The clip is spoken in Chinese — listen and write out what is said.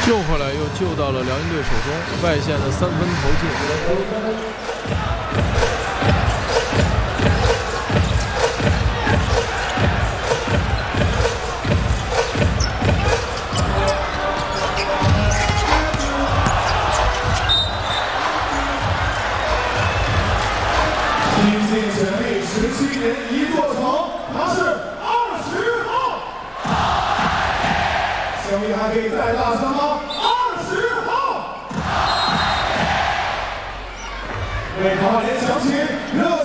救回来又救到了辽宁队手中，外线的3分投进。 拼尽全力，17年一座城，他是20号。声音还可以再大声吗？20号。为他联响起热